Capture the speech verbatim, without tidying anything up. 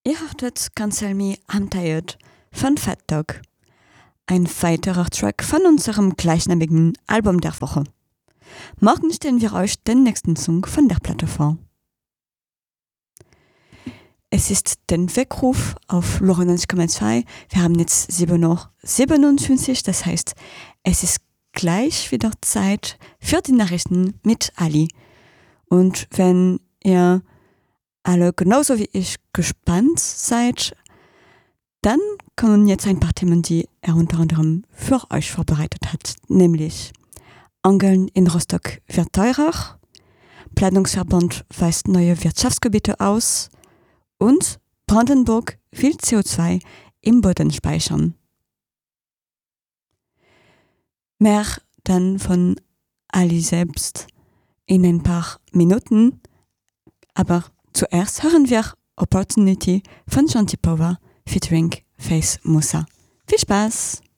Ihr hörtet Cancel Me I'm Tired von Fat Dog. Ein weiterer Track von unserem gleichnamigen Album der Woche. Morgen stellen wir euch den nächsten Song von der Platte vor. Es ist den Weckruf auf neunundneunzig Komma zwei. Wir haben jetzt sieben Uhr siebenundfünfzig, das heißt, es ist gleich wieder Zeit für die Nachrichten mit Ali. Und wenn ihr alle genauso wie ich gespannt seid, dann kommen jetzt ein paar Themen, die er unter anderem für euch vorbereitet hat, nämlich Angeln in Rostock wird teurer, Planungsverband weist neue Wirtschaftsgebiete aus und Brandenburg will C O zwei im Boden speichern. Mehr dann von Ali selbst in ein paar Minuten, aber zuerst hören wir Opportunity von Shanti Power featuring Face Musa. Viel Spaß!